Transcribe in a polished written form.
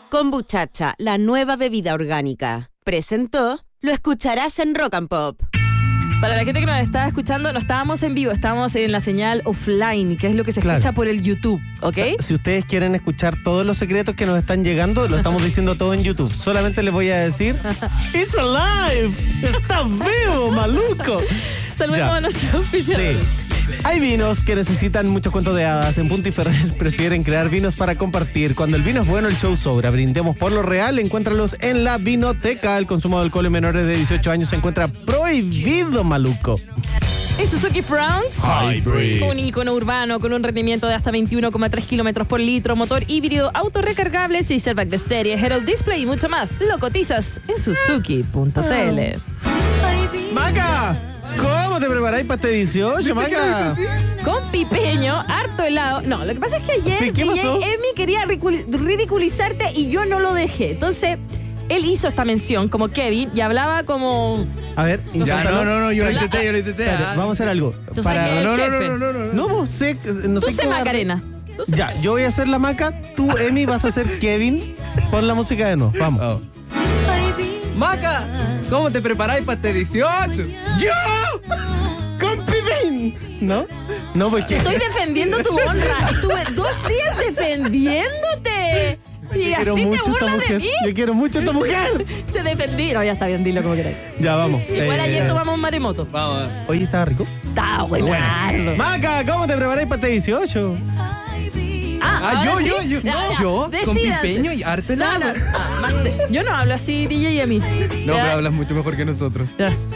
Kombuchacha, la nueva bebida orgánica. Presentó, lo escucharás en Rock and Pop. Para la gente que nos está escuchando, no estábamos en vivo, estábamos en la señal offline, que es lo que se escucha por el YouTube, ¿ok? O sea, si ustedes quieren escuchar todos los secretos que nos están llegando, lo estamos diciendo todo en YouTube. Solamente les voy a decir, ¡It's alive! ¡Está vivo, maluco! Saludemos a nuestro oficial. Sí. Hay vinos que necesitan muchos cuentos de hadas. En Punta y Ferrer prefieren crear vinos para compartir. Cuando el vino es bueno, el show sobra. Brindemos por lo real. Encuéntralos en la vinoteca. El consumo de alcohol en menores de 18 años se encuentra prohibido, maluco. Es Suzuki Fronx, Hybrid. un icono urbano con un rendimiento de hasta 21,3 kilómetros por litro, motor híbrido, auto recargable, 6 airbags de estéreo, head-up display y mucho más. Lo cotizas en suzuki.cl. ¡Maca! ¿Cómo te preparáis para este 18, Maca? Con pipeño, harto helado. No, lo que pasa es que ayer Sí, ¿qué pasó? Emi quería ridiculizarte y yo no lo dejé. Entonces, él hizo esta mención como Kevin y hablaba como... A ver, Ya, inténtalo. no, yo lo intenté. Espérate, vamos a hacer algo. Tú sabes que es el jefe. No, vos sé... No Tú sé sé cómo- Macarena. Tú sé. Ya, yo voy a hacer la Maca. Tú, Emi, vas a hacer Kevin. Pon la música de nuevo. Vamos. Oh. Maca, ¿cómo te preparáis para este 18? ¡Yo! ¡Con Pipín! ¿No? No, porque... Estoy defendiendo tu honra. Estuve 2 días defendiéndote. Y Yo quiero así te mucho a esta burlas de mujer. mí. Yo quiero mucho a esta mujer. Te defendí. No, ya está bien, dilo como queráis. Ya, vamos. Igual ayer tomamos un maremoto. Vamos. Oye, ¿estaba rico? Está buenardo. Maca, ¿cómo te preparáis para este 18? ahora yo, sí. yo, Ya, yo, con decídanse. pipeño y harto helado. Yo no hablo así, DJ y a mí. No, pero hablas mucho mejor que nosotros. Ya.